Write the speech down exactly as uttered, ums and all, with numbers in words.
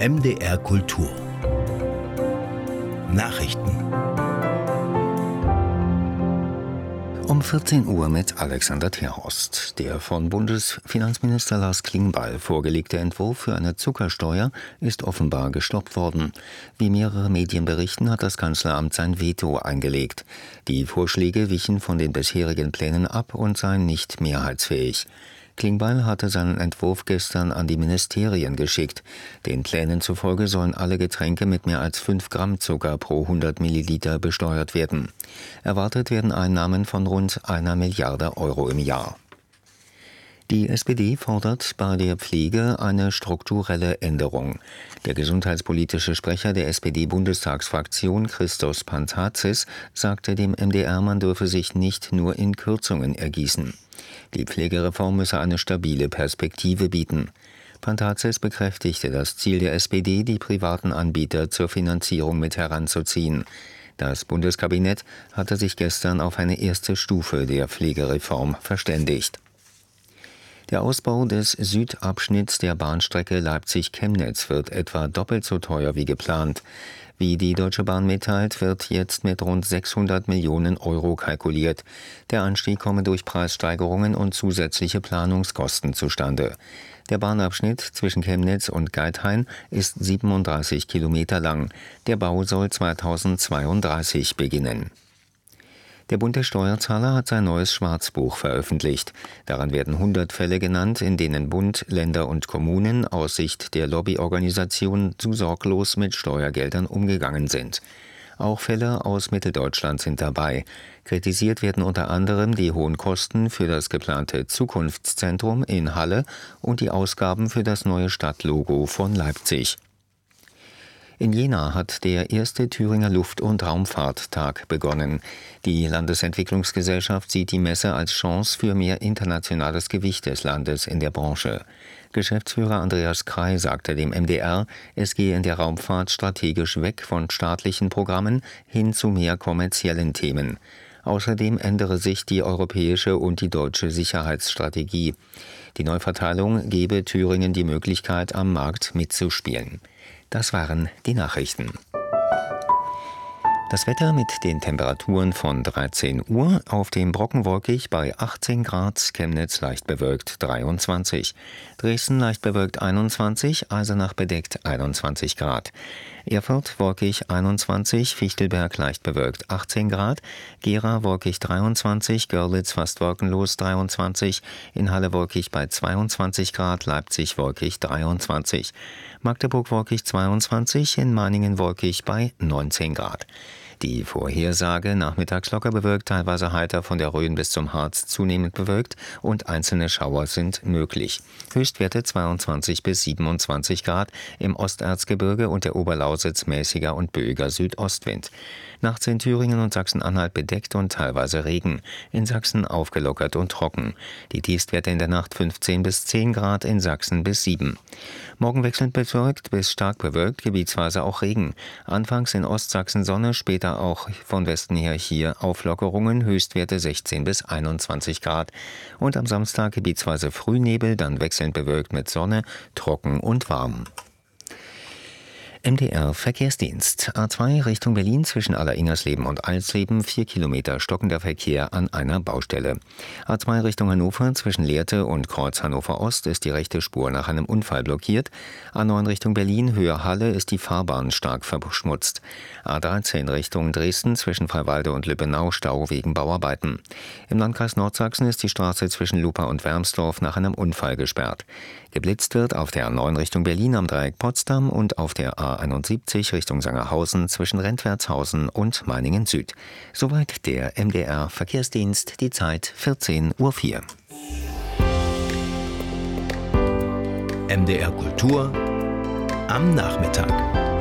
M D R Kultur Nachrichten Um vierzehn Uhr mit Alexander Terhorst. Der von Bundesfinanzminister Lars Klingbeil vorgelegte Entwurf für eine Zuckersteuer ist offenbar gestoppt worden. Wie mehrere Medien berichten, hat das Kanzleramt sein Veto eingelegt. Die Vorschläge wichen von den bisherigen Plänen ab und seien nicht mehrheitsfähig. Klingbeil hatte seinen Entwurf gestern an die Ministerien geschickt. Den Plänen zufolge sollen alle Getränke mit mehr als fünf Gramm Zucker pro hundert Milliliter besteuert werden. Erwartet werden Einnahmen von rund einer Milliarde Euro im Jahr. Die S P D fordert bei der Pflege eine strukturelle Änderung. Der gesundheitspolitische Sprecher der S P D-Bundestagsfraktion, Christos Pantazis, sagte dem M D R, man dürfe sich nicht nur in Kürzungen ergießen. Die Pflegereform müsse eine stabile Perspektive bieten. Pantazis bekräftigte das Ziel der S P D, die privaten Anbieter zur Finanzierung mit heranzuziehen. Das Bundeskabinett hatte sich gestern auf eine erste Stufe der Pflegereform verständigt. Der Ausbau des Südabschnitts der Bahnstrecke Leipzig-Chemnitz wird etwa doppelt so teuer wie geplant. Wie die Deutsche Bahn mitteilt, wird jetzt mit rund sechshundert Millionen Euro kalkuliert. Der Anstieg komme durch Preissteigerungen und zusätzliche Planungskosten zustande. Der Bahnabschnitt zwischen Chemnitz und Geithain ist siebenunddreißig Kilometer lang. Der Bau soll zweitausendzweiunddreißig beginnen. Der Bund der Steuerzahler hat sein neues Schwarzbuch veröffentlicht. Daran werden hundert Fälle genannt, in denen Bund, Länder und Kommunen aus Sicht der Lobbyorganisation zu sorglos mit Steuergeldern umgegangen sind. Auch Fälle aus Mitteldeutschland sind dabei. Kritisiert werden unter anderem die hohen Kosten für das geplante Zukunftszentrum in Halle und die Ausgaben für das neue Stadtlogo von Leipzig. In Jena hat der erste Thüringer Luft- und Raumfahrttag begonnen. Die Landesentwicklungsgesellschaft sieht die Messe als Chance für mehr internationales Gewicht des Landes in der Branche. Geschäftsführer Andreas Krey sagte dem M D R, es gehe in der Raumfahrt strategisch weg von staatlichen Programmen hin zu mehr kommerziellen Themen. Außerdem ändere sich die europäische und die deutsche Sicherheitsstrategie. Die Neuverteilung gebe Thüringen die Möglichkeit, am Markt mitzuspielen. Das waren die Nachrichten. Das Wetter mit den Temperaturen von dreizehn Uhr, auf dem Brocken wolkig bei achtzehn Grad, Chemnitz leicht bewölkt dreiundzwanzig, Dresden leicht bewölkt einundzwanzig, Eisenach bedeckt einundzwanzig Grad, Erfurt wolkig einundzwanzig, Fichtelberg leicht bewölkt achtzehn Grad, Gera wolkig dreiundzwanzig, Görlitz fast wolkenlos dreiundzwanzig, in Halle wolkig bei zweiundzwanzig Grad, Leipzig wolkig dreiundzwanzig, Magdeburg wolkig zweiundzwanzig, in Meiningen wolkig bei neunzehn Grad. Die Vorhersage: nachmittags locker bewölkt, teilweise heiter, von der Rhön bis zum Harz zunehmend bewölkt und einzelne Schauer sind möglich. Höchstwerte zweiundzwanzig bis siebenundzwanzig Grad, im Osterzgebirge und der Oberlausitz mäßiger und böiger Südostwind. Nachts in Thüringen und Sachsen-Anhalt bedeckt und teilweise Regen. In Sachsen aufgelockert und trocken. Die Tiefstwerte in der Nacht fünfzehn bis zehn Grad, in Sachsen bis sieben. Morgen wechselnd bewölkt bis stark bewölkt, gebietsweise auch Regen. Anfangs in Ostsachsen Sonne, später auch von Westen her hier Auflockerungen, Höchstwerte sechzehn bis einundzwanzig Grad. Und am Samstag gebietsweise Frühnebel, dann wechselnd bewölkt mit Sonne, trocken und warm. M D R Verkehrsdienst. A zwei Richtung Berlin zwischen Alleringersleben und Alsleben, vier Kilometer stockender Verkehr an einer Baustelle. A zwei Richtung Hannover zwischen Lehrte und Kreuz Hannover Ost ist die rechte Spur nach einem Unfall blockiert. A neun Richtung Berlin, Höhe Halle, ist die Fahrbahn stark verschmutzt. A dreizehn Richtung Dresden zwischen Freiwalde und Lübbenau, Stau wegen Bauarbeiten. Im Landkreis Nordsachsen ist die Straße zwischen Lupa und Wermsdorf nach einem Unfall gesperrt. Geblitzt wird auf der A neun Richtung Berlin am Dreieck Potsdam und auf der A einundsiebzig Richtung Sangerhausen zwischen Rentwertshausen und Meiningen Süd. Soweit der M D R Verkehrsdienst, die Zeit vierzehn Uhr vier. M D R Kultur am Nachmittag.